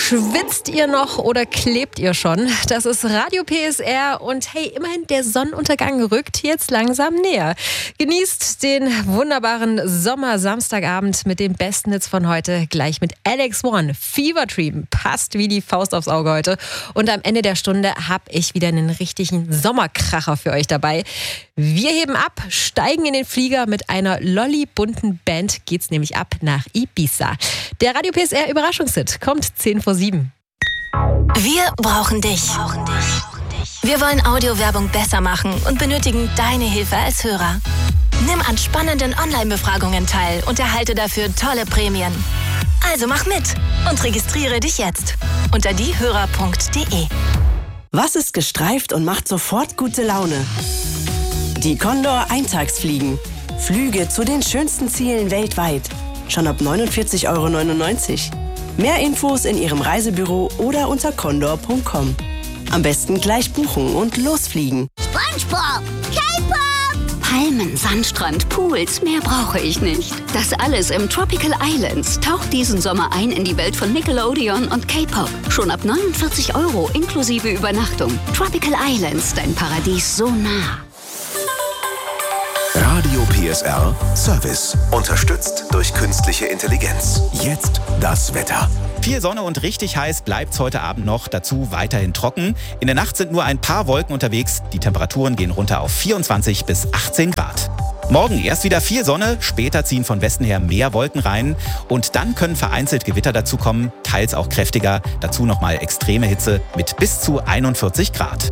Schwitzt ihr noch oder klebt ihr schon? Das ist Radio PSR und hey, immerhin der Sonnenuntergang rückt jetzt langsam näher. Genießt den wunderbaren Sommer-Samstagabend mit den besten Hits von heute, gleich mit Alex One. Fever Dream passt wie die Faust aufs Auge heute. Und am Ende der Stunde habe ich wieder einen richtigen Sommerkracher für euch dabei. Wir heben ab, steigen in den Flieger. Mit einer lollibunten Band geht's nämlich ab nach Ibiza. Der Radio PSR Überraschungshit kommt 6:50. Wir brauchen dich. Wir wollen Audiowerbung besser machen und benötigen deine Hilfe als Hörer. Nimm an spannenden Online-Befragungen teil und erhalte dafür tolle Prämien. Also mach mit und registriere dich jetzt unter diehörer.de. Was ist gestreift und macht sofort gute Laune? Die Condor Eintagsfliegen. Flüge zu den schönsten Zielen weltweit. Schon ab 49,99 €. Mehr Infos in Ihrem Reisebüro oder unter condor.com. Am besten gleich buchen und losfliegen. SpongeBob, K-Pop, Palmen, Sandstrand, Pools, mehr brauche ich nicht. Das alles im Tropical Islands. Taucht diesen Sommer ein in die Welt von Nickelodeon und K-Pop. Schon ab 49 € inklusive Übernachtung. Tropical Islands, dein Paradies so nah. Radio PSR Service. Unterstützt durch künstliche Intelligenz. Jetzt das Wetter. Viel Sonne und richtig heiß bleibt's heute Abend noch, dazu weiterhin trocken. In der Nacht sind nur ein paar Wolken unterwegs. Die Temperaturen gehen runter auf 24 bis 18 Grad. Morgen erst wieder viel Sonne, später ziehen von Westen her mehr Wolken rein. Und dann können vereinzelt Gewitter dazukommen, teils auch kräftiger. Dazu nochmal extreme Hitze mit bis zu 41 Grad.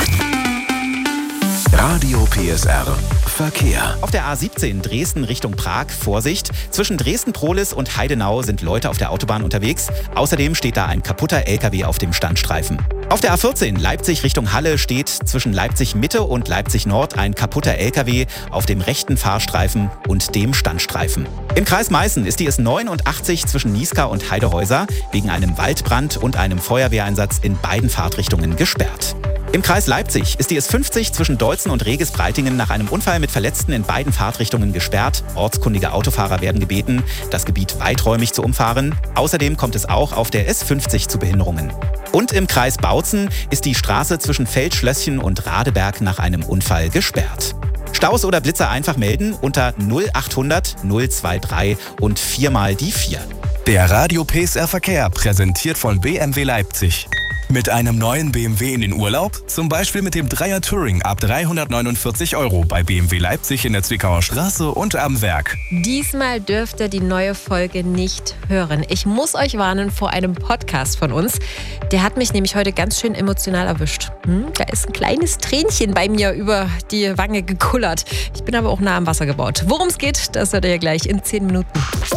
Radio PSR Verkehr. Auf der A17 Dresden Richtung Prag, Vorsicht. Zwischen Dresden-Prohlis und Heidenau sind Leute auf der Autobahn unterwegs. Außerdem steht da ein kaputter LKW auf dem Standstreifen. Auf der A14 Leipzig Richtung Halle steht zwischen Leipzig Mitte und Leipzig Nord ein kaputter LKW auf dem rechten Fahrstreifen und dem Standstreifen. Im Kreis Meißen ist die S89 zwischen Niesca und Heidehäuser wegen einem Waldbrand und einem Feuerwehreinsatz in beiden Fahrtrichtungen gesperrt. Im Kreis Leipzig ist die S50 zwischen Deutzen und Regis-Breitingen nach einem Unfall mit Verletzten in beiden Fahrtrichtungen gesperrt. Ortskundige Autofahrer werden gebeten, das Gebiet weiträumig zu umfahren. Außerdem kommt es auch auf der S50 zu Behinderungen. Und im Kreis Bautzen ist die Straße zwischen Feldschlösschen und Radeberg nach einem Unfall gesperrt. Staus oder Blitzer einfach melden unter 0800 023 und 4 mal die 4. Der Radio PSR Verkehr präsentiert von BMW Leipzig. Mit einem neuen BMW in den Urlaub? Zum Beispiel mit dem Dreier Touring ab 349 € bei BMW Leipzig in der Zwickauer Straße und am Werk. Diesmal dürft ihr die neue Folge nicht hören. Ich muss euch warnen vor einem Podcast von uns. Der hat mich nämlich heute ganz schön emotional erwischt. Da ist ein kleines Tränchen bei mir über die Wange gekullert. Ich bin aber auch nah am Wasser gebaut. Worum es geht, das hört ihr ja gleich in 10 Minuten.